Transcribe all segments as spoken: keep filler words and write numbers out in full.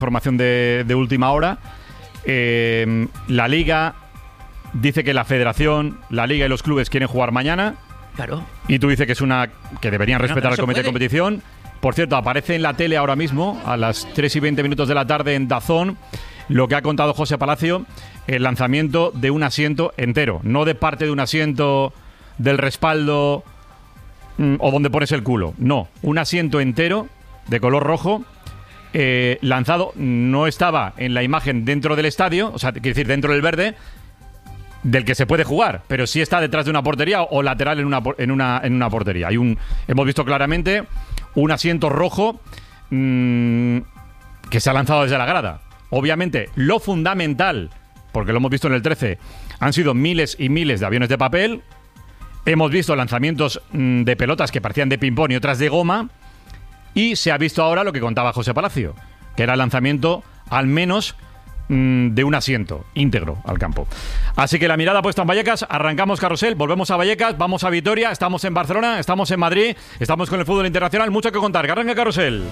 información de, de última hora. Eh, la Liga dice que la Federación, la Liga y los clubes quieren jugar mañana. Claro. Y tú dices que es una que deberían respetar no, al comité puede. de competición. Por cierto, aparece en la tele ahora mismo, a las tres y veinte minutos de la tarde en DAZN, lo que ha contado José Palacio, el lanzamiento de un asiento entero, no de parte de un asiento del respaldo mmm, o donde pones el culo. No, un asiento entero de color rojo. Eh, lanzado, no estaba en la imagen dentro del estadio, o sea, quiere decir dentro del verde, del que se puede jugar, pero sí está detrás de una portería o lateral en una, en una, en una portería. Hay un, hemos visto claramente un asiento rojo mmm, que se ha lanzado desde la grada. Obviamente, lo fundamental, porque lo hemos visto en el trece, han sido miles y miles de aviones de papel. Hemos visto lanzamientos mmm, de pelotas que parecían de ping-pong y otras de goma. Y se ha visto ahora lo que contaba José Palacio, que era el lanzamiento al menos mmm, de un asiento íntegro al campo. Así que la mirada puesta en Vallecas, arrancamos carrusel, volvemos a Vallecas, vamos a Vitoria, estamos en Barcelona, estamos en Madrid, estamos con el fútbol internacional, mucho que contar, que arranque carrusel.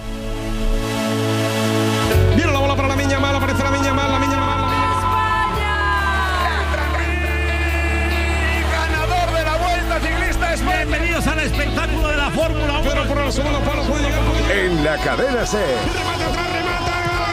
Viene la bola para la Miña Mal, aparece la Miña Mal, la Miña Mal. Ganador de la Vuelta Ciclista España. Bienvenidos al espectáculo de la Fórmula uno. Pero por el segundo palo puede llegar, puede llegar. En la cadena SER. Remata atrás, remata.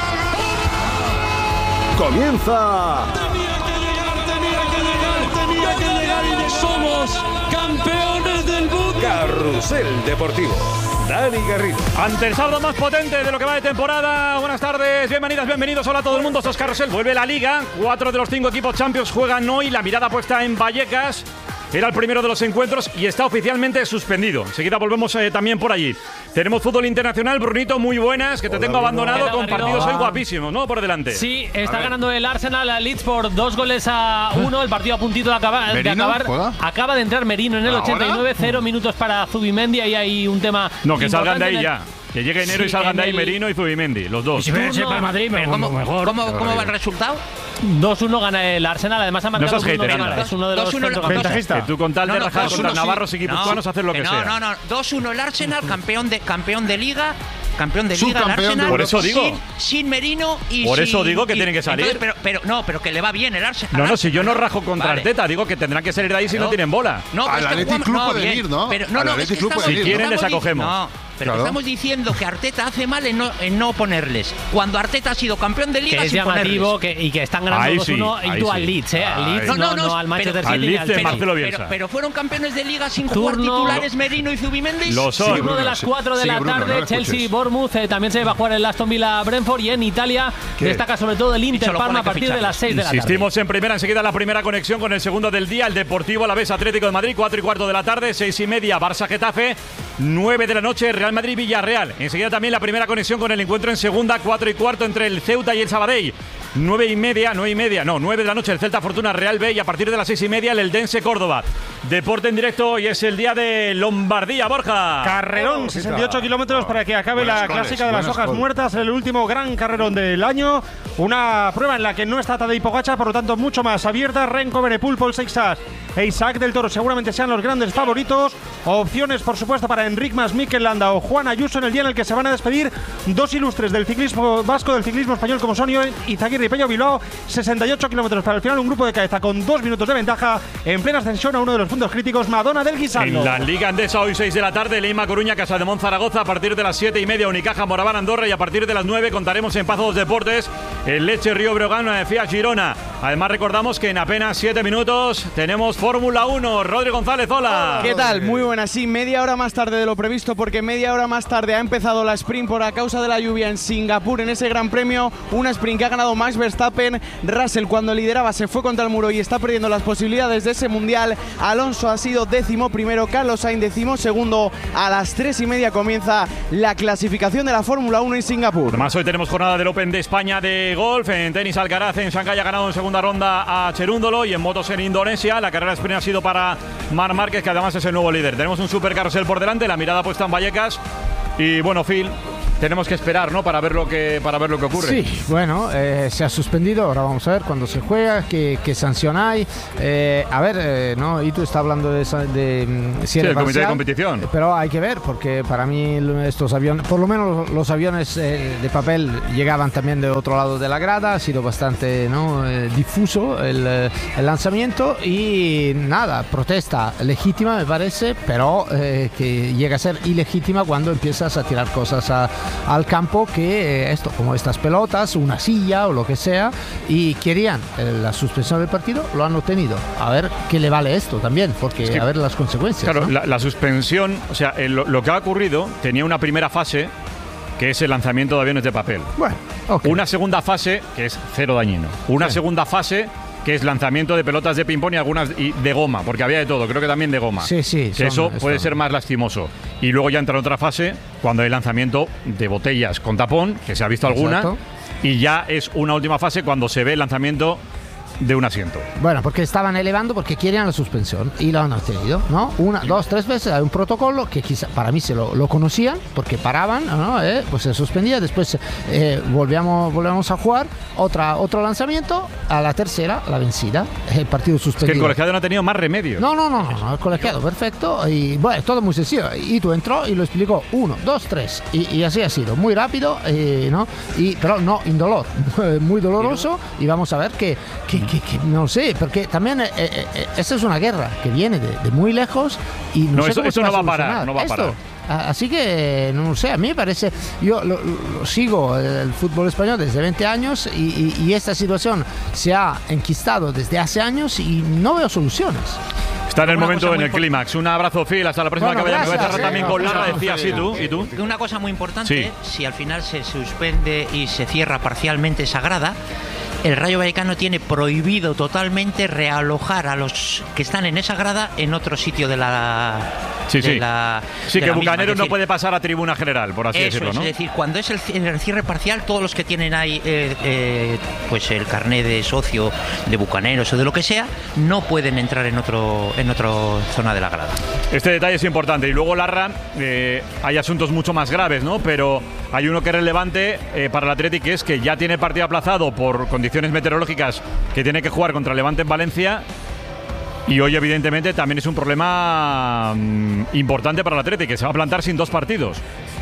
Comienza. Tenía que llegar, tenía que llegar, tenía que llegar y somos campeones del mundo. Carrusel Deportivo. Dani Garrido. Ante el sábado más potente de lo que va de temporada. Buenas tardes, bienvenidas, bienvenidos. Hola a todo el mundo, esto es Carrusel. Vuelve la Liga. Cuatro de los cinco equipos Champions juegan hoy. La mirada puesta en Vallecas. Era el primero de los encuentros y está oficialmente suspendido. Enseguida volvemos eh, también por allí. Tenemos fútbol internacional. Brunito, muy buenas, que te Hola, tengo abandonado Hola, con partidos hoy guapísimos, ¿no? Por delante. Sí, está ganando el Arsenal a Leeds por dos goles a uno. El partido a puntito de, acaba, de acabar. ¿Juega? Acaba de entrar Merino en el ochenta y nueve. Cero minutos para Zubimendi. Ahí hay un tema. No, que salgan de ahí el... ya. Que llegue enero sí, y salgan de ahí el... Merino y Zubimendi, los dos. Y si turno... para Madrid, me ¿Cómo, mejor. ¿cómo, cómo va el resultado? dos uno gana el Arsenal. Además ha marcado no seas hater, Bruno, es uno de los ventajistas. Que tú con tal de no, no, rajar contra navarros y guipuzcoanos no, hacer lo que, que no, sea. No, no, no. dos uno el Arsenal, campeón de, campeón de Liga. Campeón de Liga, el Arsenal. Por eso digo. Sin, sin Merino y Por eso sin, digo que y, tiene que salir. Entonces, pero, pero no, pero que le va bien el Arsenal. No, no, si yo no rajo contra vale. Arteta, digo que tendrán que salir de ahí si no, no tienen bola. No, al Athletic Club no, pueden ir, ¿no? Pero, no, al no, Athletic es que Club estamos, si quieren les acogemos. No, pero claro. estamos diciendo que Arteta hace mal en no, en no ponerles. Cuando Arteta ha sido campeón de Liga que es sin llamativo que, y que están ganando dos uno sí, y tú sí. al Leeds, ¿eh? Al Leeds, no, no, no, no al Manchester pero, City. Al Leeds al pero, pero, pero fueron campeones de Liga sin Turno, jugar titulares Merino y Zubimendi. Lo son. Turno de las cuatro de sí, la Bruno, tarde, no Chelsea, Bournemouth, eh, también se va a jugar el Aston Villa Brentford y en Italia ¿Qué? destaca sobre todo el Inter Parma a partir de las seis de la tarde. Insistimos en primera, enseguida la primera conexión con el segundo del día, el Deportivo Alavés Atlético de Madrid, cuatro y cuarto de la tarde, seis y media Barça Getafe, nueve de la noche Real Madrid Villarreal. Enseguida también la primera conexión con el encuentro en segunda, cuatro y cuarto entre el Ceuta y el Sabadell. Nueve y media, nueve y media, no, nueve de la noche el Celta Fortuna Real B y a partir de las seis y media el Eldense Córdoba. Deporte en directo hoy es el día de Lombardía, Borja. Carrerón, sesenta y ocho kilómetros para que acabe buenas la clásica coles, de las hojas coles. muertas, el último gran carrerón del año. Una prueba en la que no está Tadej Pogačar, por lo tanto mucho más abierta. Renko Benepul, Paul Seixas e Isaac del Toro seguramente sean los grandes favoritos. Opciones, por supuesto, para Enric Mas Miquelanda o Juan Ayuso en el día en el que se van a despedir dos ilustres del ciclismo vasco, del ciclismo español como son Izaguirre y Pello Bilbao. Sesenta y ocho kilómetros para el final, un grupo de cabeza con dos minutos de ventaja en plena ascensión a uno de los puntos críticos, Madonna del Guisando. En la Liga Andesa hoy seis de la tarde, Leima Coruña, Casa de Mon Zaragoza, a partir de las siete y media Unicaja Moraván Andorra y a partir de las nueve contaremos en Paz dos Deportes el Leche Río Breogán Fiat Girona. Además recordamos que en apenas siete minutos tenemos Fórmula uno. Rodri González, hola. ¿Qué tal? Muy buenas, sí, media hora más tarde de lo previsto porque media hora más tarde ha empezado la sprint por a causa de la lluvia en Singapur en ese gran premio, una sprint que ha ganado Max Verstappen. Russell cuando lideraba se fue contra el muro y está perdiendo las posibilidades de ese mundial. Alonso ha sido décimo primero, Carlos Sainz décimo segundo. A las tres y media comienza la clasificación de la Fórmula uno en Singapur. Además hoy tenemos jornada del Open de España de golf. En tenis Alcaraz en Shanghái ha ganado en segunda ronda a Cherúndolo y en motos en Indonesia la carrera sprint ha sido para Marc Márquez, que además es el nuevo líder. Tenemos un super carrusel por delante, la mirada puesta en Vallecas y bueno, Phil, tenemos que esperar, ¿no? Para ver lo que, para ver lo que ocurre. Sí, bueno, eh, se ha suspendido, ahora vamos a ver cuándo se juega, qué, qué sanción hay. Eh, a ver, eh, ¿no? Y tú estás hablando de, de cierre sí, el parcial, comité de competición. Pero hay que ver, porque para mí estos aviones, por lo menos los aviones eh, de papel llegaban también de otro lado de la grada, ha sido bastante, ¿no? eh, difuso el, el lanzamiento y nada, protesta legítima me parece, pero eh, que llega a ser ilegítima cuando empiezas a tirar cosas a, al campo, que eh, esto, como estas pelotas, una silla o lo que sea, y querían eh, la suspensión del partido, lo han obtenido. A ver qué le vale esto también, porque es que, a ver las consecuencias. Claro, ¿no? la, la suspensión, o sea, el, lo que ha ocurrido tenía una primera fase, que es el lanzamiento de aviones de papel. Bueno, okay. Una segunda fase, que es cero dañino. Una sí. segunda fase, que es lanzamiento de pelotas de ping-pong y algunas y de goma, porque había de todo, creo que también de goma. Sí, sí. Que son, eso puede son. ser más lastimoso. Y luego ya entra en otra fase, cuando hay lanzamiento de botellas con tapón, que se ha visto alguna, exacto. Y ya es una última fase cuando se ve el lanzamiento de un asiento. Bueno, porque estaban elevando porque querían la suspensión y lo han obtenido, ¿no? Una, dos, tres veces. Hay un protocolo que quizá para mí se lo, lo conocían porque paraban, ¿no? Eh, pues se suspendía, después eh, volvíamos, volvíamos a jugar, otra, otro lanzamiento, a la tercera, la vencida, el partido suspendido. Es que el colegiado no ha tenido más remedio. No, no, no, no, no el colegiado, perfecto. Y bueno, todo muy sencillo. Y tú entró y lo explicó, uno, dos, tres. Y, y así ha sido, muy rápido, eh, ¿no? Y, pero no indolor, muy doloroso. Y vamos a ver que, que Que, que no sé, porque también eh, eh, esta es una guerra que viene de, de muy lejos y no, no sé eso, cómo eso va no va a a parar, no va a esto. parar. Así que no sé, a mí me parece, yo lo, lo sigo el fútbol español desde veinte años y, y, y esta situación se ha enquistado desde hace años y no veo soluciones. Está en el una momento, en el clímax. Un abrazo, Phil. Hasta la próxima. Bueno, que vayamos. Voy a cerrar sí, también no, con Lara, no, decía sí, así tú. ¿Y tú? Una cosa muy importante, sí. Si al final se suspende y se cierra parcialmente esa grada, el Rayo Vallecano tiene prohibido totalmente realojar a los que están en esa grada en otro sitio de la... Sí, de sí. La, sí, de que la Bucaneros misma. no puede pasar a tribuna general, por así eso decirlo, es, ¿no? Es decir, cuando es el, en el cierre parcial, todos los que tienen ahí eh, eh, pues el carné de socio de Bucaneros o de lo que sea, no pueden entrar en otro en otra zona de la grada. Este detalle es importante. Y luego, Larra, eh, hay asuntos mucho más graves, ¿no? Pero hay uno que es relevante eh, para el Athletic, que es que ya tiene partido aplazado por condiciones meteorológicas, que tiene que jugar contra Levante en Valencia. Y hoy, evidentemente, también es un problema mmm, importante para el Athletic, que se va a plantar sin dos partidos.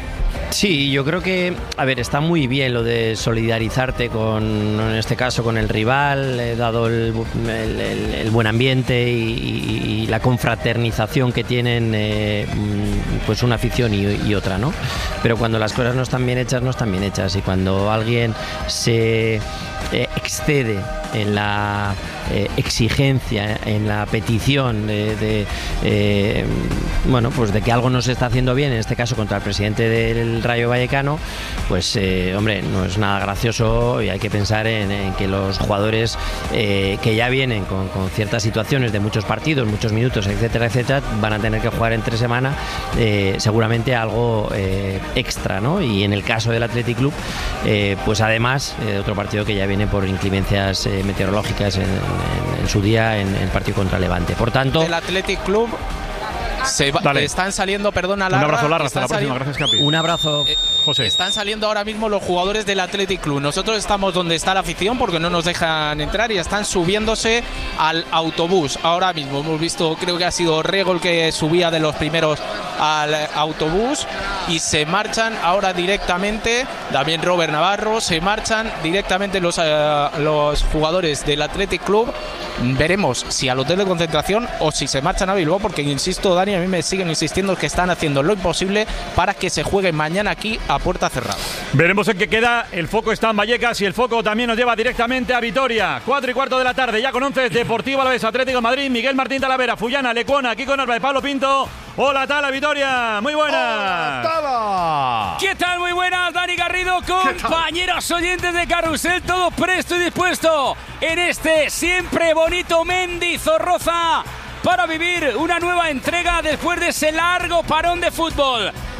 Sí, yo creo que, a ver, está muy bien lo de solidarizarte con, en este caso, con el rival, eh, dado el, el, el, el buen ambiente y, y, y la confraternización que tienen, eh, pues una afición y, y otra, ¿no? Pero cuando las cosas no están bien hechas, no están bien hechas, y cuando alguien se eh, excede en la eh, exigencia, en la petición de, de eh, bueno, pues de que algo no se está haciendo bien, en este caso contra el presidente del Rayo Vallecano, pues eh, hombre, no es nada gracioso y hay que pensar en, en que los jugadores eh, que ya vienen con, con ciertas situaciones de muchos partidos, muchos minutos, etcétera, etcétera, van a tener que jugar entre semana eh, seguramente algo eh, extra, ¿no? Y en el caso del Athletic Club, eh, pues además eh, otro partido que ya viene por inclemencias eh, meteorológicas en, en, en su día en el partido contra Levante. Por tanto, el Athletic Club se va, están saliendo, perdona, Larra, un abrazo, Larra, hasta la saliendo, próxima, gracias, Capi. Un abrazo, eh, José. Están saliendo ahora mismo los jugadores del Athletic Club. Nosotros estamos donde está la afición porque no nos dejan entrar y están subiéndose al autobús. Ahora mismo hemos visto, creo que ha sido Rego el que subía de los primeros al autobús y se marchan ahora directamente, también Robert Navarro, se marchan directamente los, uh, los jugadores del Athletic Club. Veremos si al hotel de concentración o si se marchan a Bilbao, porque insisto, Dani, a mí me siguen insistiendo que están haciendo lo imposible para que se juegue mañana aquí a puerta cerrada. Veremos en qué queda. El foco está en Vallecas y el foco también nos lleva directamente a Vitoria. Cuatro y cuarto de la tarde, ya con once, Deportivo Alavés, Atlético de Madrid, Miguel Martín Talavera, Fullana, Lecuona, Kiko Narváez, Pablo Pinto. Hola, Tala, Vitoria, muy buenas. Hola, Tala. ¿Qué tal? Muy buenas, Dani Garrido, compañeros oyentes de Carrusel, todo presto y dispuesto en este siempre bonito Mendizorroza para vivir una nueva entrega después de ese largo parón de fútbol.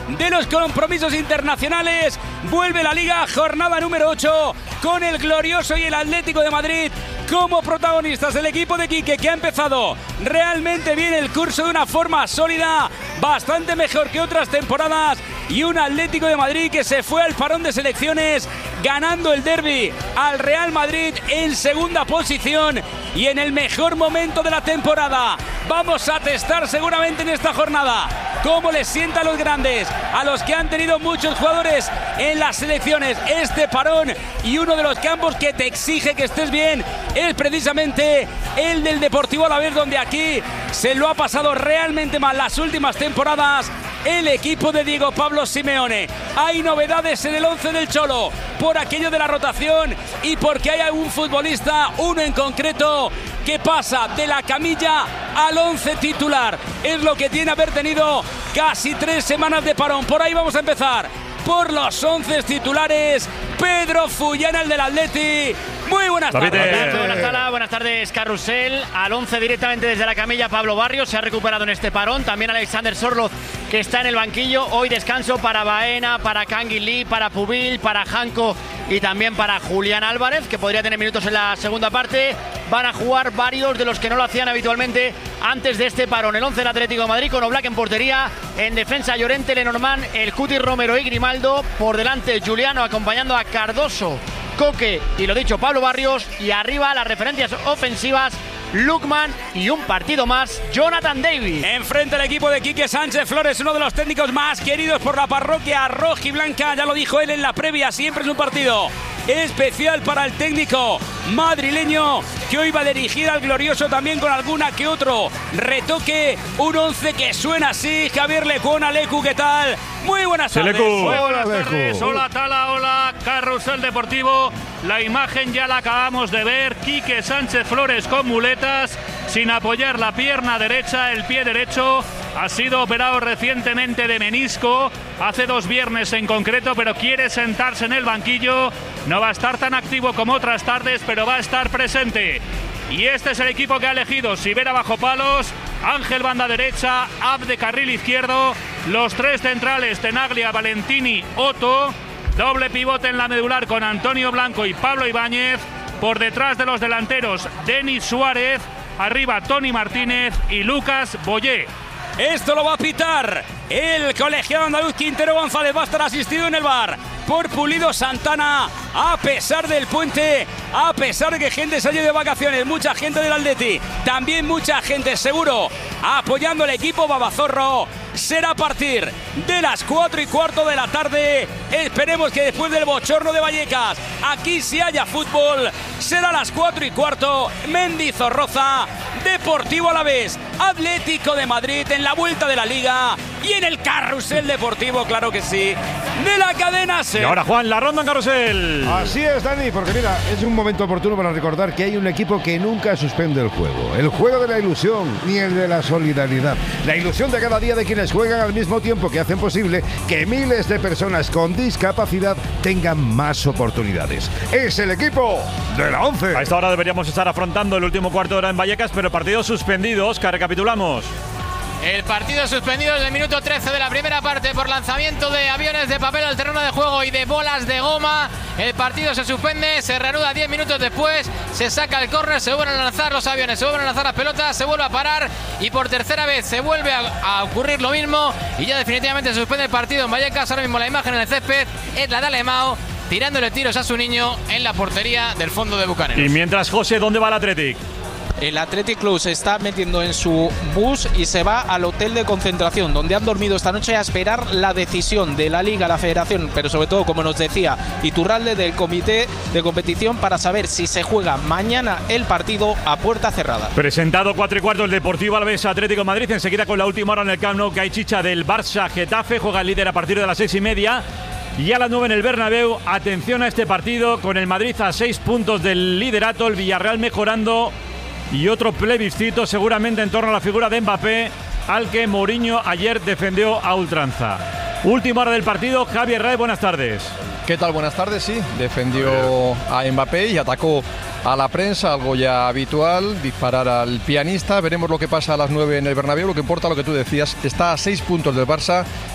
de los compromisos internacionales. Vuelve la Liga, jornada número ocho, con el glorioso y el Atlético de Madrid como protagonistas. El equipo de Quique, que ha empezado realmente bien el curso de una forma sólida, bastante mejor que otras temporadas, y un Atlético de Madrid que se fue al parón de selecciones ganando el derbi al Real Madrid en segunda posición y en el mejor momento de la temporada. Vamos a testar seguramente en esta jornada cómo les sienta a los grandes, a los que han tenido muchos jugadores en las selecciones este parón, y uno de los campos que te exige que estés bien es precisamente el del Deportivo Alavés, donde aquí se lo ha pasado realmente mal las últimas temporadas el equipo de Diego Pablo Simeone. Hay novedades en el once del Cholo por aquello de la rotación y porque hay un futbolista, uno en concreto, que pasa de la camilla al once titular. Es lo que tiene haber tenido casi tres semanas de parón. Por ahí vamos a empezar por los once titulares. Pedro Fullana, el del Atleti. Muy buenas tardes. Buenas tardes, buenas tardes, Carrusel. Al once directamente desde la camilla, Pablo Barrios se ha recuperado en este parón. También Alexander Sorloz, que está en el banquillo. Hoy descanso para Baena, para Canguilí, para Pubil, para Janko y también para Julián Álvarez, que podría tener minutos en la segunda parte. Van a jugar varios de los que no lo hacían habitualmente antes de este parón. El once del Atlético de Madrid, con Oblak en portería. En defensa, Llorente, Lenormand, el Cuti, Romero y Grimaldo. Por delante, Juliano acompañando a Cardoso, Coque y lo dicho, Pablo Barrios. Y arriba las referencias ofensivas, Lukman y un partido más, Jonathan David. Enfrente el equipo de Quique Sánchez Flores, uno de los técnicos más queridos por la parroquia rojiblanca. Ya lo dijo él en la previa, siempre es un partido especial para el técnico madrileño, que hoy va a dirigir al glorioso también con alguna que otro retoque. Un once que suena así. Javier Lecuona. Lecu, ¿qué tal? Muy buenas tardes. Muy buenas tardes. Hola Tala, hola Carrusel Deportivo. La imagen ya la acabamos de ver. Quique Sánchez Flores con muletas, sin apoyar la pierna derecha, el pie derecho. Ha sido operado recientemente de menisco, hace dos viernes en concreto, pero quiere sentarse en el banquillo. No va a estar tan activo como otras tardes, pero va a estar presente. Y este es el equipo que ha elegido: Sivera bajo palos, Ángel banda derecha, Abde carril izquierdo, los tres centrales, Tenaglia, Valentini, Otto, doble pivote en la medular con Antonio Blanco y Pablo Ibáñez, por detrás de los delanteros, Denis Suárez, arriba Tony Martínez y Lucas Boyé. Esto lo va a pitar el colegiado andaluz. Quintero González va a estar asistido en el V A R por Pulido Santana, a pesar del puente, a pesar de que gente se ha ido de vacaciones, mucha gente del Atleti, también mucha gente seguro apoyando al equipo Babazorro. Será a partir de las cuatro y cuarto de la tarde. Esperemos que después del bochorno de Vallecas aquí sí haya fútbol. Será a las cuatro y cuarto. Mendizorroza, Deportivo Alavés, Atlético de Madrid en la vuelta de la Liga y en el Carrusel Deportivo, claro que sí, de la cadena SER. Y ahora, Juan, la ronda en Carrusel. Así es, Dani, porque mira, es un momento oportuno para recordar que hay un equipo que nunca suspende el juego. El juego de la ilusión, ni el de la solidaridad. La ilusión de cada día de quienes juegan al mismo tiempo que hacen posible que miles de personas con discapacidad tengan más oportunidades. Es el equipo de la once. A esta hora deberíamos estar afrontando el último cuarto de hora en Vallecas, pero partido suspendido. Oscar, recapitulamos. El partido suspendido desde el minuto trece de la primera parte por lanzamiento de aviones de papel al terreno de juego y de bolas de goma. El partido se suspende, se reanuda diez minutos después, se saca el córner, se vuelven a lanzar los aviones, se vuelven a lanzar las pelotas, se vuelve a parar y por tercera vez se vuelve a, a ocurrir lo mismo y ya definitivamente se suspende el partido en Vallecas. Ahora mismo la imagen en el césped es la de Alemão tirándole tiros a su niño en la portería del fondo de Bucaneros. Y mientras, José, ¿dónde va el Athletic? El Athletic Club se está metiendo en su bus y se va al hotel de concentración, donde han dormido esta noche a esperar la decisión de la Liga, la Federación, pero sobre todo, como nos decía Iturralde, del Comité de Competición, para saber si se juega mañana el partido a puerta cerrada. Presentado cuatro y cuarto el Deportivo Alavés Atlético de Madrid. Enseguida, con la última hora en el Camp Nou, que hay chicha del Barça Getafe. Juega el líder a partir de las seis y media. Y a las nueve en el Bernabéu. Atención a este partido, con el Madrid a seis puntos del liderato, el Villarreal mejorando y otro plebiscito seguramente en torno a la figura de Mbappé, al que Mourinho ayer defendió a ultranza. Última hora del partido. Javier Rae, buenas tardes. ¿Qué tal? Buenas tardes, sí. Defendió a Mbappé y atacó a la prensa, algo ya habitual, disparar al pianista. Veremos lo que pasa a las nueve en el Bernabéu. Lo que importa, lo que tú decías, está a seis puntos del Barça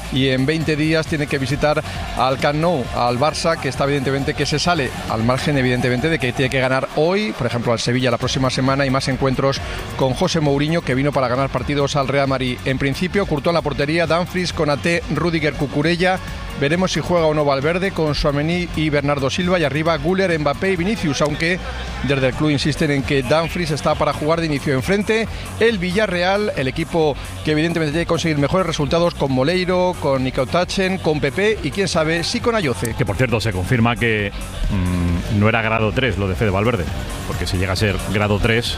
y en veinte días tiene que visitar al Camp Nou, al Barça, que está evidentemente que se sale al margen evidentemente de que tiene que ganar hoy, por ejemplo al Sevilla la próxima semana, y más encuentros con José Mourinho, que vino para ganar partidos al Real Madrid. En principio, Courtois en la portería, Dumfries, Konaté, Rüdiger, Cucurella. Veremos si juega o no Valverde con Tchouaméni y Bernardo Silva, y arriba Güler, Mbappé y Vinicius, aunque desde el club insisten en que Dumfries está para jugar de inicio. Enfrente el Villarreal, el equipo que evidentemente tiene que conseguir mejores resultados con Moleiro, con Nikau Tachen, con Pepe y quién sabe si con Ayoce. Que por cierto se confirma que mmm, no era grado tres lo de Fede Valverde, porque si llega a ser grado tres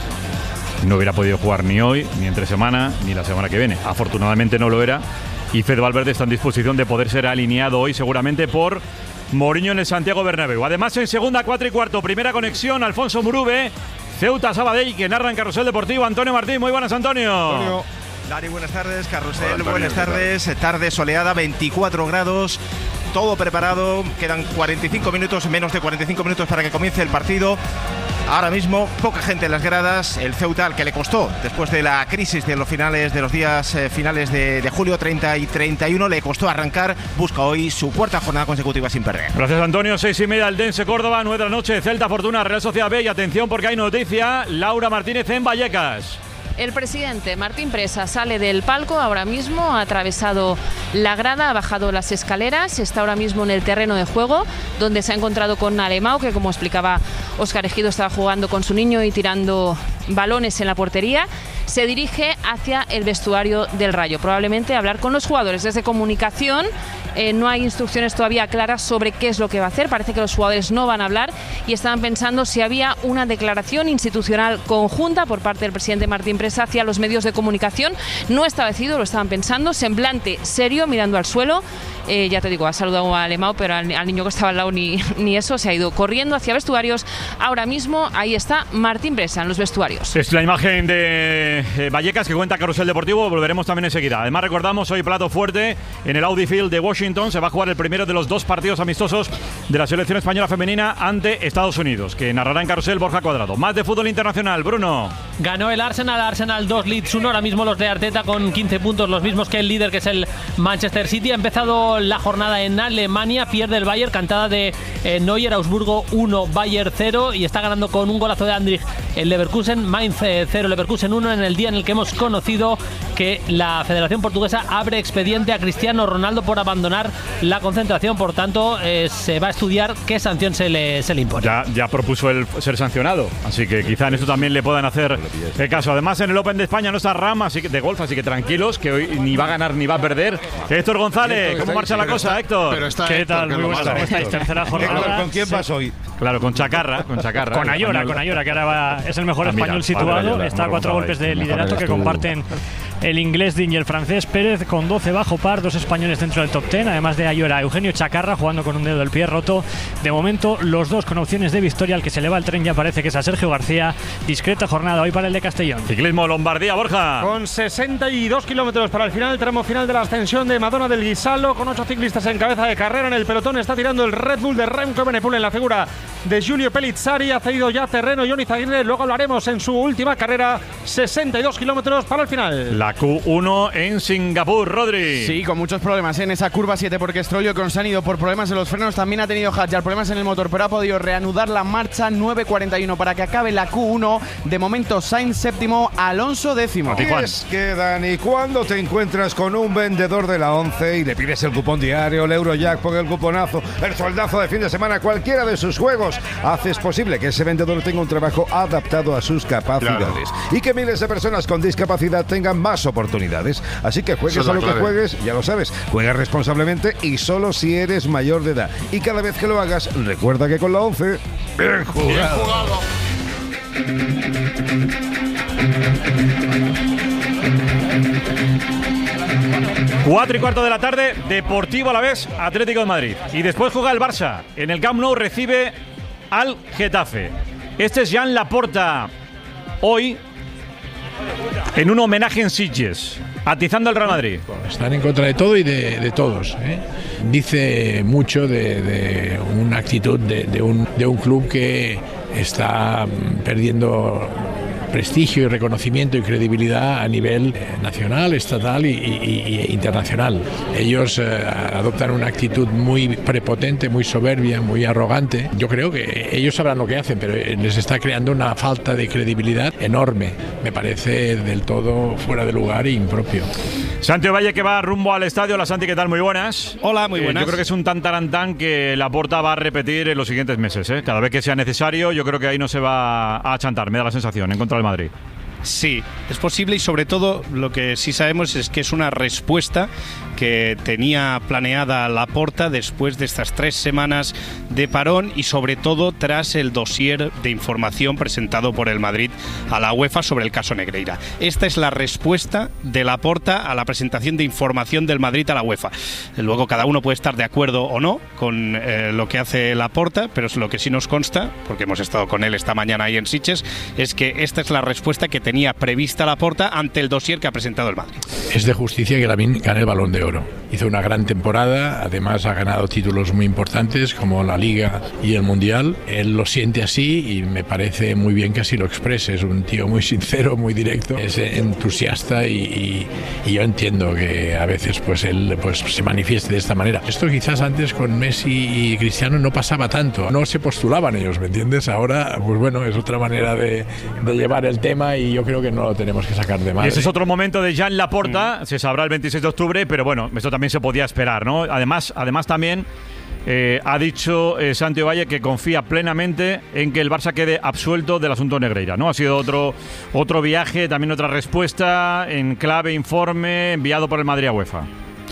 no hubiera podido jugar ni hoy, ni entre semana, ni la semana que viene. Afortunadamente no lo era. Y Fede Valverde está en disposición de poder ser alineado hoy seguramente por Mourinho en el Santiago Bernabéu. Además, en segunda, cuatro y cuarto, primera conexión, Alfonso Murube, Ceuta Sabadell, que narra en Carrusel Deportivo, Antonio Martín. Muy buenas, Antonio. Antonio. Dani, buenas tardes. Carrusel, Hola, Antonio, buenas tardes. Tarde soleada, veinticuatro grados. Todo preparado. Quedan cuarenta y cinco minutos, menos de cuarenta y cinco minutos para que comience el partido. Ahora mismo, poca gente en las gradas. El Ceuta, al que le costó, después de la crisis de los finales de los días eh, finales de, de julio, treinta y treinta y uno, le costó arrancar. Busca hoy su cuarta jornada consecutiva sin perder. Gracias, Antonio. Seis y media, Eldense Córdoba, nueve de la noche, Celta Fortuna, Real Sociedad B. Y atención, porque hay noticia. Laura Martínez en Vallecas. El presidente Martín Presa sale del palco ahora mismo, ha atravesado la grada, ha bajado las escaleras, está ahora mismo en el terreno de juego, donde se ha encontrado con Alemão, que como explicaba Óscar Ejido estaba jugando con su niño y tirando balones en la portería. Se dirige hacia el vestuario del Rayo, probablemente a hablar con los jugadores. Desde comunicación eh, no hay instrucciones todavía claras sobre qué es lo que va a hacer. Parece que los jugadores no van a hablar y estaban pensando si había una declaración institucional conjunta por parte del presidente Martín Presa hacia los medios de comunicación. No estaba decidido, lo estaban pensando, semblante serio, mirando al suelo. Eh, ya te digo, ha saludado a Alemão, pero al, al niño que estaba al lado ni, ni eso, se ha ido corriendo hacia vestuarios. Ahora mismo ahí está Martín Presa en los vestuarios. Es la imagen de eh, Vallecas que cuenta Carrusel Deportivo, volveremos también enseguida. Además recordamos hoy plato fuerte en el Audi Field de Washington, se va a jugar el primero de los dos partidos amistosos de la selección española femenina ante Estados Unidos, que narrará en Carrusel Borja Cuadrado. Más de fútbol internacional, Bruno. Ganó el Arsenal, Arsenal dos, Leeds uno, ahora mismo los de Arteta con quince puntos, los mismos que el líder, que es el Manchester City. Ha empezado la jornada en Alemania, pierde el Bayern, cantada de eh, Neuer, Augsburgo uno, Bayern cero, y está ganando con un golazo de Andrich el Leverkusen, Mainz cero, Leverkusen uno, en el día en el que hemos conocido que la Federación Portuguesa abre expediente a Cristiano Ronaldo por abandonar la concentración. Por tanto, eh, se va a estudiar qué sanción se le, se le impone. Ya, ya propuso el ser sancionado, así que quizá en esto también le puedan hacer el caso. Además, en el Open de España no está Ram, así que, de golf, así que tranquilos, que hoy ni va a ganar ni va a perder. Héctor González, ¿cómo marcha la cosa, Héctor? ¿Qué tal? Muy buenas tardes. ¿Cómo estáis? Tercera jornada. ¿Con quién vas hoy? Claro, con Chacarra, con Chacarra. Con Ayora, con Ayora, que ahora va, es el mejor ah, español mira, situado. Ayora, está a cuatro golpes de liderato que comparten el inglés Dean y el francés Pérez, con doce bajo par, dos españoles dentro del top diez, además de Ayora, Eugenio Chacarra jugando con un dedo del pie roto. De momento, los dos con opciones de victoria. Al que se le va el tren ya parece que es a Sergio García. Discreta jornada hoy para el de Castellón. Ciclismo Lombardía, Borja. Con sesenta y dos kilómetros para el final, tramo final de la ascensión de Madonna del Guisalo, con ocho ciclistas en cabeza de carrera. En el pelotón está tirando el Red Bull de Remco Evenepoel en la figura de Giulio Pellizzari. Ha cedido ya terreno Johnny Zaguirre, luego hablaremos en su última carrera. Sesenta y dos kilómetros para el final. La Q uno en Singapur, Rodri. Sí, con muchos problemas en esa curva siete, porque Strollio con Sanido por problemas en los frenos, también ha tenido Hadjar problemas en el motor, pero ha podido reanudar la marcha. Nueve cuarenta y uno para que acabe la Q uno. De momento Sainz séptimo, Alonso décimo. Y es que, Dani, cuando te encuentras con un vendedor de la once y le pides el cupón diario, el Eurojackpot, el cuponazo, el soldazo de fin de semana, cualquiera de sus juegos, haces posible que ese vendedor tenga un trabajo adaptado a sus capacidades, claro, y que miles de personas con discapacidad tengan más oportunidades. Así que juegues a lo que juegues, ya lo sabes, juega responsablemente y solo si eres mayor de edad. Y cada vez que lo hagas, recuerda que con la once, bien jugado. Bien jugado. Cuatro y cuarto de la tarde, Deportivo Alavés, Atlético de Madrid. Y después juega el Barça. En el Camp Nou recibe al Getafe. Este es Joan Laporta hoy en un homenaje en Sitges, atizando al Real Madrid. Están en contra de todo y de, de todos, ¿eh? Dice mucho de, de una actitud de, de, un, de un club que está perdiendo prestigio y reconocimiento y credibilidad a nivel eh, nacional, estatal y, y, y internacional. Ellos eh, adoptan una actitud muy prepotente, muy soberbia, muy arrogante. Yo creo que ellos sabrán lo que hacen, pero les está creando una falta de credibilidad enorme. Me parece del todo fuera de lugar e impropio. Santi Valle, que va rumbo al estadio. Hola Santi, ¿qué tal? Muy buenas. Hola, muy buenas. Eh, yo creo que es un tan tarantán que Laporta va a repetir en los siguientes meses. ¿eh? Cada vez que sea necesario, yo creo que ahí no se va a achantar, me da la sensación, en contra del Madrid. Sí, es posible y sobre todo lo que sí sabemos es que es una respuesta que tenía planeada Laporta después de estas tres semanas de parón y sobre todo tras el dossier de información presentado por el Madrid a la UEFA sobre el caso Negreira. Esta es la respuesta de Laporta a la presentación de información del Madrid a la UEFA. Luego cada uno puede estar de acuerdo o no con eh, lo que hace Laporta, pero es lo que sí nos consta, porque hemos estado con él esta mañana ahí en Sitges, es que esta es la respuesta que tenía prevista Laporta ante el dossier que ha presentado el Madrid. Es de justicia que Lamine gane el Balón de Oro. Hizo una gran temporada, además ha ganado títulos muy importantes como la Liga y el Mundial. Él lo siente así y me parece muy bien que así lo exprese. Es un tío muy sincero, muy directo, es entusiasta y, y, y yo entiendo que a veces pues él pues se manifieste de esta manera. Esto quizás antes con Messi y Cristiano no pasaba tanto, no se postulaban ellos, ¿me entiendes? Ahora pues bueno, es otra manera de, de llevar el tema y yo creo que no lo tenemos que sacar de madre. Ese es otro momento de Joan Laporta, mm. se sabrá el veintiséis de octubre, pero bueno, esto también se podía esperar, ¿no? Además, además también eh, ha dicho eh, Santi Valle que confía plenamente en que el Barça quede absuelto del asunto Negreira, ¿no? Ha sido otro, otro viaje, también otra respuesta en clave informe enviado por el Madrid a UEFA.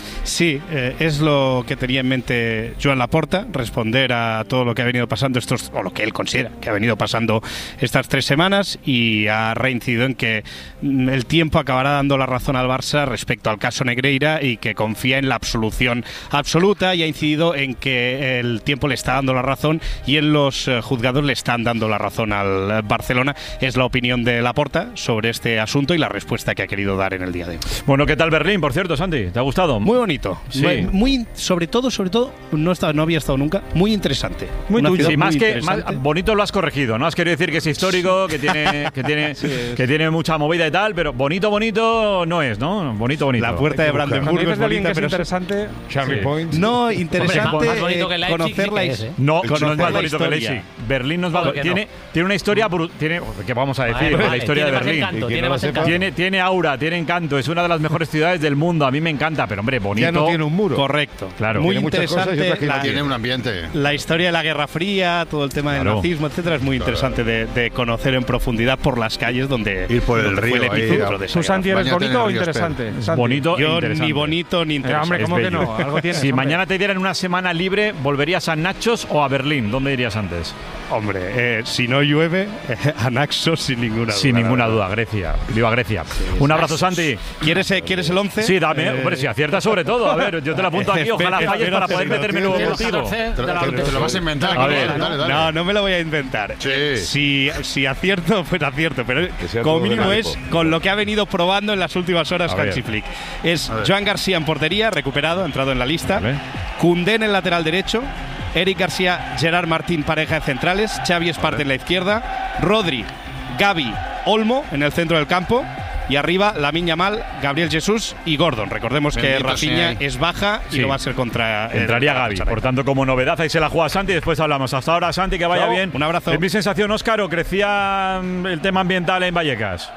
Sí, eh, es lo que tenía en mente Joan Laporta, responder a todo lo que ha venido pasando estos, o lo que él considera que ha venido pasando estas tres semanas, y ha reincidido en que el tiempo acabará dando la razón al Barça respecto al caso Negreira y que confía en la absolución absoluta, y ha incidido en que el tiempo le está dando la razón y en los eh, juzgados le están dando la razón al Barcelona. Es la opinión de Laporta sobre este asunto y la respuesta que ha querido dar en el día de hoy. Bueno, ¿qué tal Berlín, por cierto, Santi? ¿Te ha gustado? Muy bonito. Sí. Muy, muy, sobre todo, sobre todo, no, estaba, no había estado nunca. Muy interesante. Muy, Una sí, más muy que más, bonito lo has corregido, ¿no? Has querido decir que es histórico, que tiene, que tiene, sí, que tiene mucha movida y tal, pero bonito, bonito no es, ¿no? Bonito, bonito. La puerta de Brandenburgo es bonita, pero interesante. Charlie sí. Point. No, interesante. Hombre, más bonito que eh, conocer la es, ¿eh? No, no es más bonito que Leipzig. Berlín nos va, tiene, no. tiene una historia brutal. Tiene, ¿qué vamos a decir? Vale, la historia de Berlín. Encanto, tiene, no tiene, tiene aura, tiene encanto. Es una de las mejores ciudades del mundo. A mí me encanta, pero hombre, bonito. Ya no tiene un muro. Correcto. Claro. Muy tiene interesante. La, tiene un ambiente. La historia de la Guerra Fría, todo el tema del claro. nazismo, etcétera, es muy claro. interesante de, de conocer en profundidad por las calles donde ir por el río. Fue el epicentro de ¿Tú, Santi, eres bonito o interesante? Bonito Yo interesante. ni bonito ni interesante. Eh, hombre, ¿cómo que no? Algo tienes, si hombre. mañana te dieran una semana libre, ¿volverías a Nachos o a Berlín? ¿Dónde irías antes? Hombre, eh, si no llueve, eh, a Naxos sin ninguna duda. Sin ninguna duda, Grecia. Viva Grecia. Sí, un abrazo, Santi. ¿Quieres, eh, ¿Quieres el once? Sí, dame. Eh, hombre, si aciertas sobre todo. A ver, yo te lo apunto aquí. Ojalá falles para poder meterme luego contigo. Te lo vas a inventar. A ver, dale, dale. No, no me lo voy a inventar. Sí. Si, si acierto, pues acierto. Pero como mínimo es con lo que ha venido probando en las últimas horas Hansi Flick. Es Joan García en portería, recuperado, entrado en la lista. Koundé en el lateral derecho. Eric García, Gerard Martín, pareja de centrales. Xavi Esparte en la izquierda. Rodri, Gavi, Olmo en el centro del campo. Y arriba, Lamine Yamal, Gabriel Jesús y Gordon. Recordemos que Rafinha es baja y sí. no va a ser contra... Entraría Gavi. Por tanto, como novedad, ahí se la juega Santi y después hablamos. Hasta ahora, Santi, que vaya no, bien. Un abrazo. ¿Es mi sensación, Óscar, o crecía el tema ambiental en Vallecas?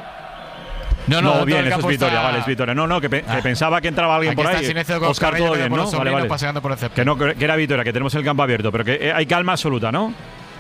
No, no, no bien, eso es Vitoria, está... vale, es Vitoria. No, no, que, pe ah. que pensaba que entraba alguien Aquí por ahí. Óscar, todo bien, ¿no? Vale, vale. Paseando por el que no, que era Vitoria, que tenemos el campo abierto, pero que hay calma absoluta, ¿no?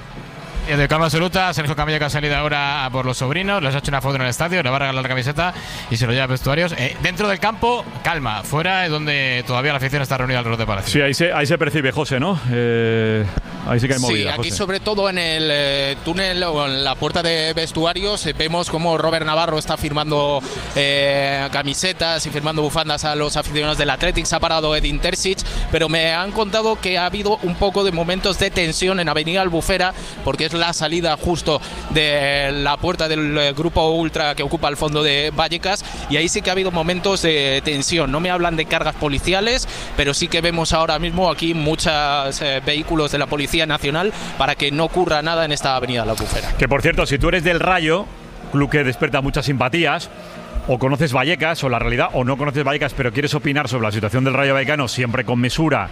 De calma absoluta, Sergio Camilla, que ha salido ahora por los sobrinos, les ha hecho una foto en el estadio, le va a regalar la camiseta y se lo lleva a vestuarios. Eh, dentro del campo, calma. Fuera es donde todavía la afición está reunida alrededor de Palacio. Sí, ahí se, ahí se percibe, José, ¿no? Eh, ahí sí que hay movida, Sí, aquí José. Sobre todo en el eh, túnel o en la puerta de vestuarios eh, vemos como Robert Navarro está firmando eh, camisetas y firmando bufandas a los aficionados del Athletic. Se ha parado Edin Terzic, pero me han contado que ha habido un poco de momentos de tensión en Avenida Albufera, porque es la salida justo de la puerta del eh, grupo ultra que ocupa el fondo de Vallecas, y ahí sí que ha habido momentos de tensión. No me hablan de cargas policiales, pero sí que vemos ahora mismo aquí muchos eh, vehículos de la Policía Nacional para que no ocurra nada en esta Avenida La Albufera. Que por cierto, si tú eres del Rayo, club que despierta muchas simpatías. O conoces Vallecas, o la realidad, o no conoces Vallecas, pero quieres opinar sobre la situación del Rayo Vallecano, siempre con mesura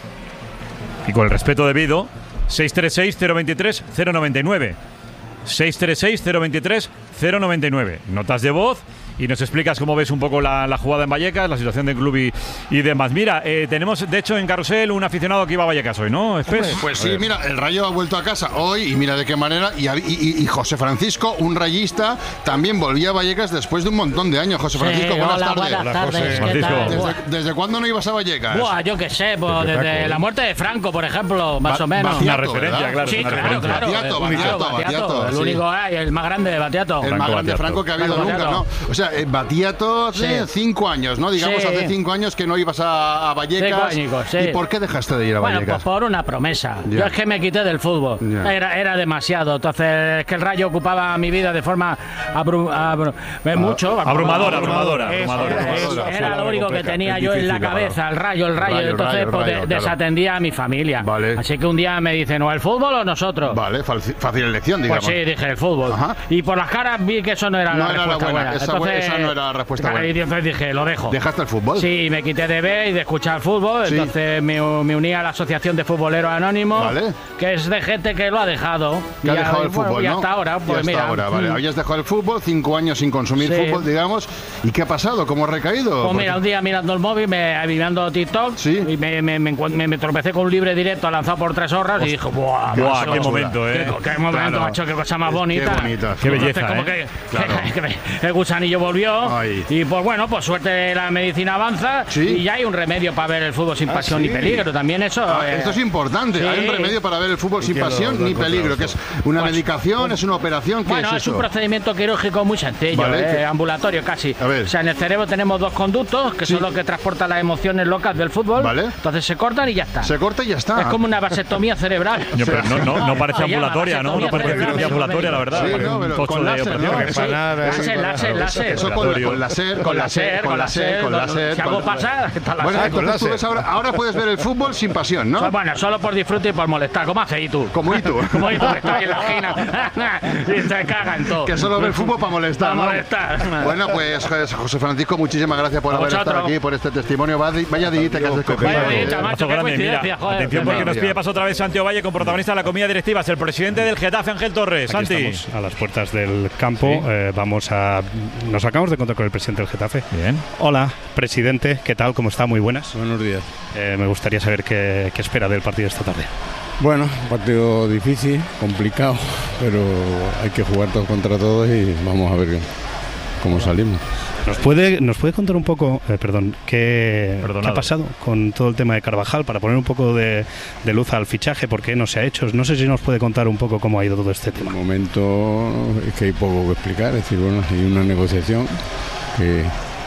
y con el respeto debido. seis tres seis, cero dos tres, cero nueve nueve. seis tres seis, cero dos tres, cero nueve nueve. Notas de voz y nos explicas cómo ves un poco la, la jugada en Vallecas, la situación del club y, y demás. Mira, eh, tenemos de hecho en Carrusel un aficionado que iba a Vallecas hoy, ¿no? Espes. Pues sí, mira, el Rayo ha vuelto a casa hoy y mira de qué manera. Y, y, y José Francisco, un rayista, también volvía a Vallecas después de un montón de años. José Francisco, sí, buenas hola, tardes. buenas tardes. Hola, ¿qué tal? ¿Desde, ¿Desde cuándo no ibas a Vallecas? Buah, yo qué sé, pues desde la muerte de Franco, por ejemplo, más ba o menos. Batiato, una referencia, claro. Sí, una claro, referencia. claro. Batiato, Batiato, Batiato, Batiato, el sí. único, eh, el más grande de Batiato. El más grande Franco que ha habido Franco nunca, Batiato. ¿no? O sea, eh, Batiato hace Sí. cinco años, ¿no? Digamos, Sí. hace cinco años que no ibas a, a Vallecas. Cinco añicos, sí. ¿Y por qué dejaste de ir a Bueno, Vallecas? pues por una promesa. Ya. Yo es que me quité del fútbol. Ya. Era, era demasiado. Entonces, es que el Rayo ocupaba mi vida de forma abru abru eh, mucho. Abrumadora, abrumadora. Era, abrumadora. era- era lo único que tenía Es yo en la difícil, cabeza, el Rayo, el Rayo. Rayo, Entonces, Rayo, pues, de- Rayo, claro. desatendía a mi familia. Así que un día me dicen, o el fútbol o nosotros. Vale, fácil, fácil elección, digamos. Pues sí, dije el fútbol. Y por las caras vi que eso no era No la era la respuesta buena, buena. esa Entonces, esa no era la respuesta claro, buena. Y entonces dije, lo dejo. ¿Dejaste el fútbol? Sí, me quité de ver y de escuchar fútbol. Sí. Entonces me, me uní a la Asociación de Futboleros Anónimos, Vale. que es de gente que lo ha dejado. Que ha Y dejado el bueno, fútbol, y ¿no? hasta ahora, Y pues hasta mira. ahora, vale. mm. Habías dejado el fútbol, cinco años sin consumir Sí. fútbol, digamos. ¿Y qué ha pasado? ¿Cómo ha recaído? Pues mira, un día mirando el móvil, me, mirando TikTok, y me, me, me, encuent- me- me tropecé con un libre directo lanzado por tres horas y dije, ¡buah! Buah, macho, qué momento, qué ¿eh? co- Qué, momento, Claro. macho, qué cosa más Qué bonita. bonita. Qué belleza, Entonces, como ¿eh? que, Claro. que me- el gusanillo volvió. Y pues bueno, pues suerte la medicina avanza y ya hay un remedio para ver el fútbol sin Ah, pasión sí. ni peligro. También eso. Ah, eh, esto es importante. sí. Hay un remedio para ver el fútbol sin ¿Y qué lo- pasión lo ni encontrado peligro, que es una Pues- medicación, es una operación. ¿Qué Bueno, es es, eso? un procedimiento quirúrgico muy sencillo, Vale, eh, que- ambulatorio casi. O sea, en el cerebro tenemos dos conductos que son los que transportan las emociones locas del fútbol. Vale. Entonces se cortan y ya está. Se corta y ya está. Es como una vasectomía cerebral. Yo, pero no, no, no parece Se llama ambulatoria, ¿no? No vasectomía parece cerebral, cirugía es un ambulatoria, la remedio. verdad. Sí, Parece no, un pero tocho con de láser, operación. ¿no? Que Sí. empanada, Láser, sí, láser, láser. Eso con, con láser, con láser, con láser, con láser. Si algo con- pasa, está Bueno, láser. entonces tú ves ahora, ahora puedes ver el fútbol sin pasión, ¿no? Pues bueno, solo por disfrute y por molestar. ¿Cómo hace Itu? Como Itu. Como Itu, que está aquí en la esquina. Y se caga en todo. Que solo ve el fútbol para molestar, Para ¿no? molestar. Bueno, pues José Francisco, muchísimas gracias por A haber vosotros. estado aquí, por este testimonio. Vaya vaya diguita que has escogido. Vaya diguita, macho, Abrazo qué grande, mira, coincidencia, joder. atención porque Venga. nos pide paso otra vez Santi Ovalle con protagonista de la comida directiva, es el presidente del Getafe, Ángel Torres. Aquí Santi. estamos a las puertas del campo. Sí. Eh, vamos a. Nos acabamos de encontrar con el presidente del Getafe. Bien. Hola, presidente. ¿Qué tal? ¿Cómo está? Muy buenas. Buenos días. Eh, me gustaría saber qué, qué espera del partido esta tarde. Bueno, partido difícil, complicado, pero hay que jugar todos contra todos y vamos a ver cómo salimos. ¿Nos puede, nos puede contar un poco, eh, perdón, qué, qué ha pasado con todo el tema de Carvajal para poner un poco de, de luz al fichaje? ¿Por qué no se ha hecho? No sé si nos puede contar un poco cómo ha ido todo este tema. De momento es que hay poco que explicar, es decir, bueno, hay una negociación que,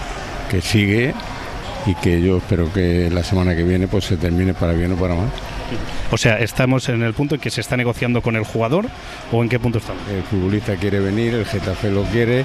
que sigue y que yo espero que la semana que viene pues se termine para bien o para mal. O sea, ¿estamos en el punto en que se está negociando con el jugador o en qué punto estamos? El futbolista quiere venir, el Getafe lo quiere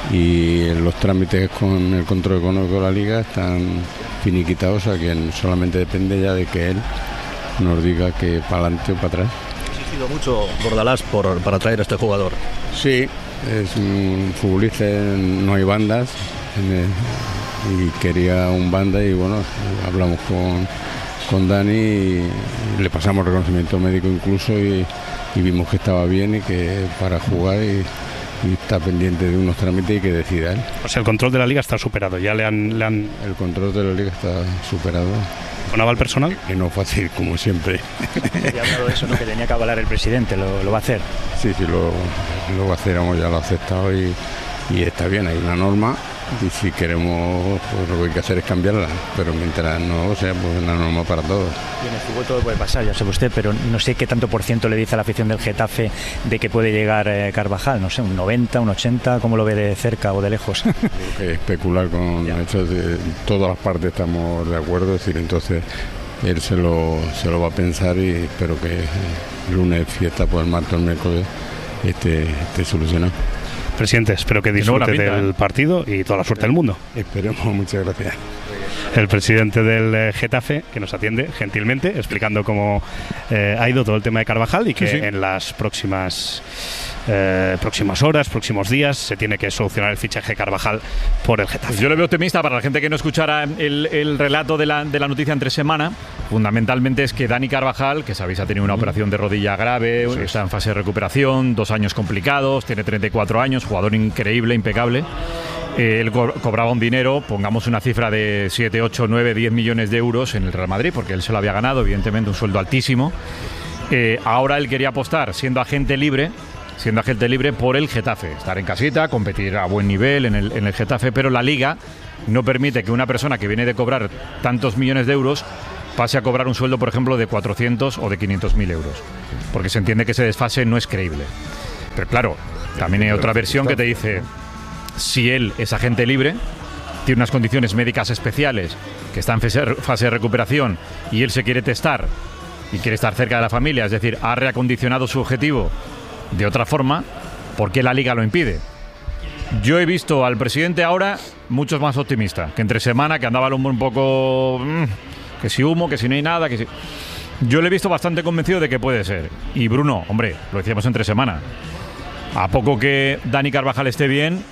y los trámites con el control económico de la liga están finiquitados, o sea que solamente depende ya de que él nos diga que para adelante o para atrás. Ha exigido mucho Bordalás por, para traer a este jugador. Sí, es un futbolista, no hay bandas en el- y quería un banda y bueno, hablamos con, con Dani y, y le pasamos reconocimiento médico incluso y, y vimos que estaba bien y que para jugar y, y está pendiente de unos trámites y que decida él. O sea, el control de la liga está superado, ya le han... Le han... El control de la liga está superado. ¿Con aval personal? Que no fácil, como siempre. Ya ha hablado de eso, ¿no? Que tenía que avalar el presidente, lo, lo va a hacer. Sí, sí, lo, lo va a hacer, hemos ya lo ha aceptado y, y está bien, hay una norma y si queremos, pues lo que hay que hacer es cambiarla, pero mientras no sea, pues una norma para todos. Y en el fútbol todo puede pasar, ya sabe usted, pero no sé qué tanto por ciento le dice a la afición del Getafe de que puede llegar eh, Carvajal, no sé, un noventa, un ochenta, ¿cómo lo ve de cerca o de lejos? Creo que especular con hechos de todas las partes estamos de acuerdo, es decir, entonces él se lo, se lo va a pensar y espero que el lunes fiesta, pues el martes o el miércoles esté, esté solucionado. Presidente, espero que disfrute pinta, del ¿eh? partido y toda la suerte del mundo. Esperemos, muchas gracias. El presidente del eh, Getafe, que nos atiende gentilmente, explicando cómo eh, ha ido todo el tema de Carvajal y que Sí, sí. en las próximas eh, próximas horas, próximos días, se tiene que solucionar el fichaje Carvajal por el Getafe. Pues yo le veo optimista. Para la gente que no escuchara el, el relato de la, de la noticia entre semana, fundamentalmente es que Dani Carvajal, que sabéis ha tenido una operación de rodilla grave, sí, está en fase de recuperación, dos años complicados, tiene treinta y cuatro años, jugador increíble, impecable. Eh, él co- cobraba un dinero, pongamos una cifra de siete, ocho, nueve, diez millones de euros en el Real Madrid, porque él se lo había ganado, evidentemente un sueldo altísimo. Eh, ahora él quería apostar, siendo agente libre, siendo agente libre por el Getafe, estar en casita, competir a buen nivel en el, en el Getafe, pero la Liga no permite que una persona que viene de cobrar tantos millones de euros pase a cobrar un sueldo, por ejemplo, de cuatrocientos o de quinientos mil euros, porque se entiende que ese desfase no es creíble. Pero claro, también hay otra versión que te dice, si él es agente libre, tiene unas condiciones médicas especiales, que está en fase de recuperación y él se quiere testar y quiere estar cerca de la familia, es decir, ha reacondicionado su objetivo de otra forma, ¿por qué la Liga lo impide? Yo he visto al presidente ahora mucho más optimista que entre semana, que andaba un poco mmm, que si humo, que si no hay nada, que si... Yo le he visto bastante convencido de que puede ser. Y Bruno, hombre, lo decíamos entre semana, a poco que Dani Carvajal esté bien,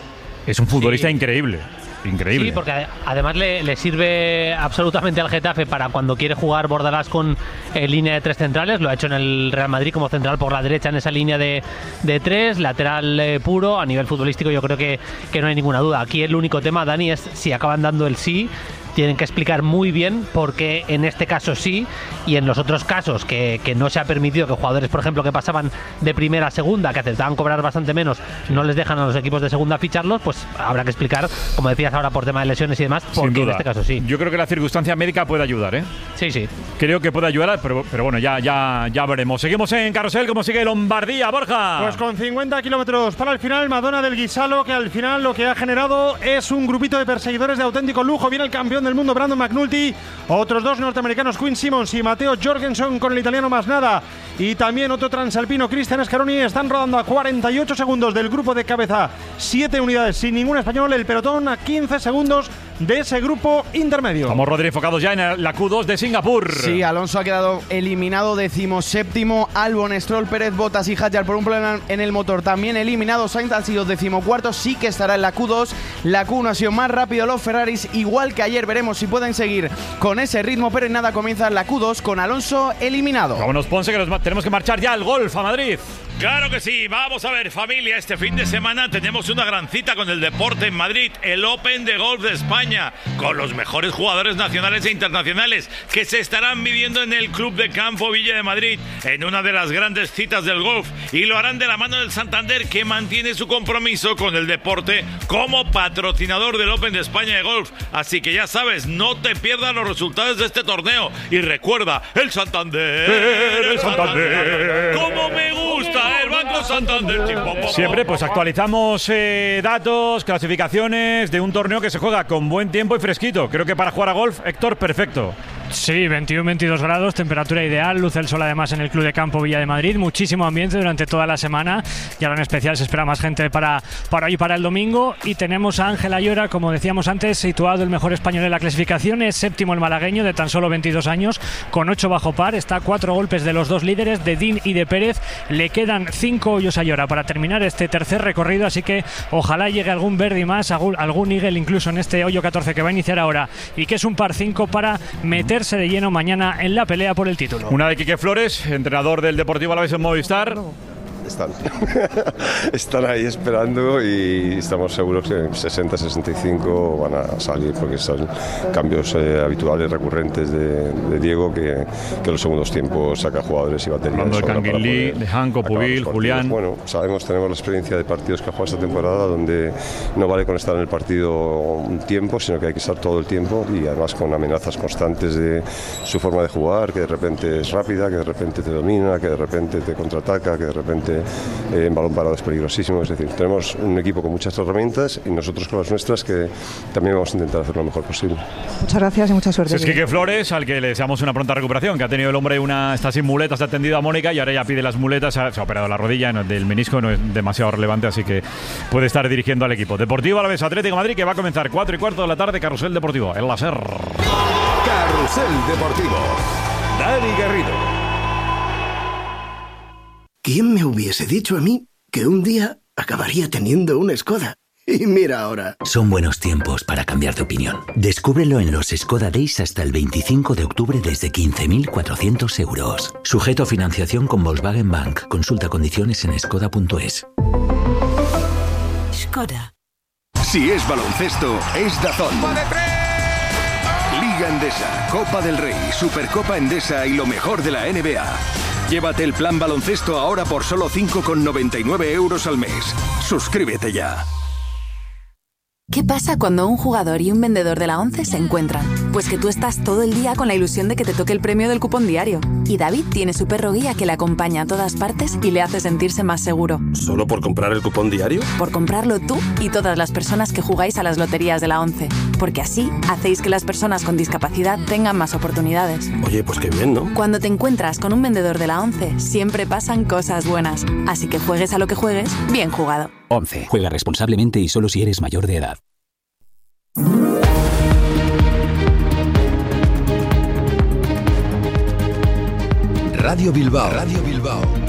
es un futbolista sí. increíble. Increíble. Sí, porque además le, le sirve absolutamente al Getafe para cuando quiere jugar Bordalás con eh, línea de tres centrales. Lo ha hecho en el Real Madrid como central por la derecha en esa línea de, de tres, lateral eh, puro. A nivel futbolístico yo creo que, que no hay ninguna duda. Aquí el único tema, Dani, es si acaban dando el sí. Tienen que explicar muy bien por qué en este caso sí y en los otros casos que, que no se ha permitido que jugadores, por ejemplo, que pasaban de primera a segunda, que aceptaban cobrar bastante menos, no les dejan a los equipos de segunda ficharlos, pues habrá que explicar, como decías ahora, por tema de lesiones y demás, por qué en este caso sí. Yo creo que la circunstancia médica puede ayudar, ¿eh? Sí, sí. Creo que puede ayudar, pero, pero bueno, ya, ya, ya veremos. Seguimos en Carrusel, ¿cómo sigue Lombardía, Borja? Pues con cincuenta kilómetros para el final, Madonna del Guisalo, que al final lo que ha generado es un grupito de perseguidores de auténtico lujo. Viene el campeón del mundo, Brandon McNulty, otros dos norteamericanos, Quinn Simmons y Matteo Jorgensen, con el italiano Masnada, y también otro transalpino, Cristian Scaroni. Están rodando a cuarenta y ocho segundos del grupo de cabeza, siete unidades sin ningún español, el pelotón a quince segundos de ese grupo intermedio. Como Rodri, enfocados ya en la Q dos de Singapur. Sí, Alonso ha quedado eliminado decimoséptimo, Albon, Stroll, Pérez, Bottas y Hadjar por un problema en el motor también eliminado. Sainz ha sido decimocuarto, sí que estará en la Q dos. La Q uno ha sido más rápido, los Ferraris igual que ayer, veremos si pueden seguir con ese ritmo, pero en nada comienza la Q dos con Alonso eliminado. Vámonos, Ponce, que nos tenemos que marchar ya al golf a Madrid. Claro que sí, vamos a ver, familia, este fin de semana tenemos una gran cita con el deporte en Madrid, el Open de Golf de España, con los mejores jugadores nacionales e internacionales que se estarán midiendo en el Club de Campo Villa de Madrid, en una de las grandes citas del golf, y lo harán de la mano del Santander, que mantiene su compromiso con el deporte como patrocinador del Open de España de Golf. Así que ya sabes, no te pierdas los resultados de este torneo, y recuerda, el Santander, el Santander, como me gusta el Banco Santander. Siempre pues actualizamos eh, datos, clasificaciones de un torneo que se juega con buen tiempo y fresquito. Creo que para jugar a golf, Héctor, perfecto. Sí, veintiuno veintidós grados, temperatura ideal, luce el sol además en el Club de Campo Villa de Madrid, muchísimo ambiente durante toda la semana y ahora en especial se espera más gente para, para hoy, para el domingo, y tenemos a Ángel Ayora, como decíamos antes, situado el mejor español en la clasificación, es séptimo el malagueño de tan solo veintidós años, con ocho bajo par, está a cuatro golpes de los dos líderes, de Dean y de Pérez, le quedan cinco hoyos a Ayora para terminar este tercer recorrido, así que ojalá llegue algún birdie más, algún, algún eagle incluso en este hoyo catorce que va a iniciar ahora y que es un par cinco para meter de lleno mañana en la pelea por el título. Una de Quique Flores, entrenador del Deportivo Alavés en Movistar. Están, están ahí esperando y estamos seguros que en sesenta sesenta y cinco van a salir, porque son cambios eh, habituales, recurrentes de, de Diego, que, que en los segundos tiempos saca jugadores y baterías. Hablando de Canguilí, de Hanco, Pubil, Julián. Bueno, sabemos, tenemos la experiencia de partidos que ha jugado esta temporada, donde no vale con estar en el partido un tiempo, sino que hay que estar todo el tiempo, y además con amenazas constantes de su forma de jugar, que de repente es rápida, que de repente te domina, que de repente te contraataca, que de repente Eh, en balón parado es peligrosísimo. Es decir, tenemos un equipo con muchas herramientas y nosotros con las nuestras, que también vamos a intentar hacer lo mejor posible. Muchas gracias y mucha suerte. Es Quique Flores, al que le deseamos una pronta recuperación, que ha tenido el hombre una, está sin muletas, ha atendido a Mónica y ahora ya pide las muletas, ha, se ha operado la rodilla, no, del menisco, no es demasiado relevante, así que puede estar dirigiendo al equipo. Deportivo Alavés Atlético Madrid, que va a comenzar cuatro y cuarto de la tarde, Carrusel Deportivo, el láser. Carrusel Deportivo, Dani Garrido. ¿Quién me hubiese dicho a mí que un día acabaría teniendo una Skoda. Y mira ahora. Son buenos tiempos para cambiar de opinión. Descúbrelo en los Skoda Days hasta el veinticinco de octubre desde quince mil cuatrocientos euros. Sujeto a financiación con Volkswagen Bank. Consulta condiciones en skoda punto es. Skoda. Si es baloncesto, es DAZN. Liga Endesa, Copa del Rey, Supercopa Endesa y lo mejor de la N B A. Llévate el plan baloncesto ahora por solo cinco con noventa y nueve euros al mes. Suscríbete ya. ¿Qué pasa cuando un jugador y un vendedor de la ONCE se encuentran? Pues que tú estás todo el día con la ilusión de que te toque el premio del cupón diario. Y David tiene su perro guía que le acompaña a todas partes y le hace sentirse más seguro. ¿Solo por comprar el cupón diario? Por comprarlo tú y todas las personas que jugáis a las loterías de la ONCE. Porque así hacéis que las personas con discapacidad tengan más oportunidades. Oye, pues qué bien, ¿no? Cuando te encuentras con un vendedor de la ONCE, siempre pasan cosas buenas. Así que juegues a lo que juegues, bien jugado. ONCE. Juega responsablemente y solo si eres mayor de edad. Radio Bilbao. Radio Bilbao.